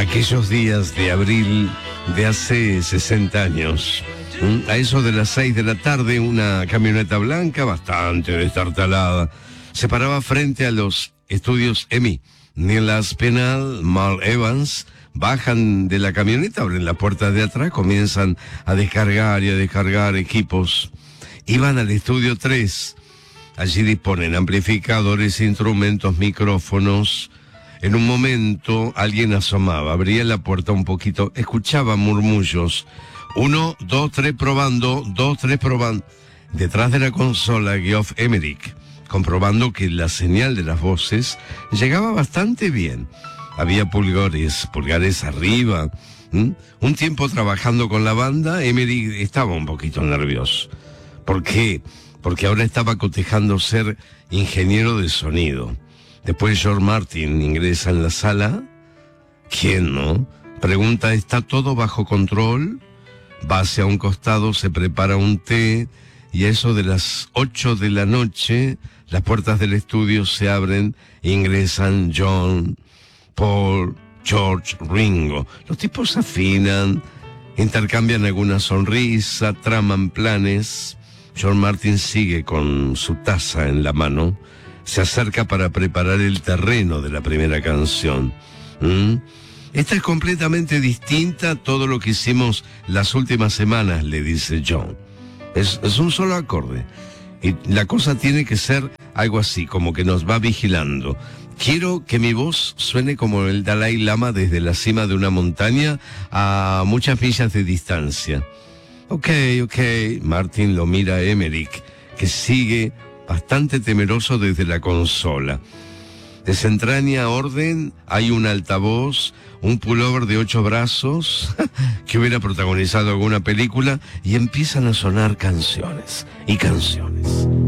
Aquellos días de abril de hace 60 años. A eso de las 6 de la tarde, una camioneta blanca, bastante destartalada, se paraba frente a los estudios EMI. Neil Aspinall, Mal Evans, bajan de la camioneta, abren la puerta de atrás, comienzan a descargar y a descargar equipos. Iban al estudio 3. Allí disponen amplificadores, instrumentos, micrófonos. En un momento alguien asomaba, abría la puerta un poquito, escuchaba murmullos. 1, 2, 3 probando, 2, 3 probando. Detrás de la consola, Geoff Emerick, comprobando que la señal de las voces llegaba bastante bien. Había pulgares arriba. Un tiempo trabajando con la banda, Emerick estaba un poquito nervioso. ¿Por qué? Porque ahora estaba cotejando ser ingeniero de sonido. Después George Martin ingresa en la sala. ¿Quién no? Pregunta, ¿está todo bajo control? Va hacia un costado, se prepara un té, y a eso de las 8 de la noche, las puertas del estudio se abren, ingresan John, Paul, George, Ringo. Los tipos afinan, intercambian alguna sonrisa, traman planes. George Martin sigue con su taza en la mano. Se acerca para preparar el terreno de la primera canción. Esta es completamente distinta a todo lo que hicimos las últimas semanas, le dice John. Es un solo acorde. Y la cosa tiene que ser algo así, como que nos va vigilando. Quiero que mi voz suene como el Dalai Lama desde la cima de una montaña a muchas millas de distancia. Ok. Martin lo mira a Emerick, que sigue bastante temeroso desde la consola. Desentraña orden, hay un altavoz, un pullover de 8 brazos, que hubiera protagonizado alguna película, y empiezan a sonar canciones y canciones.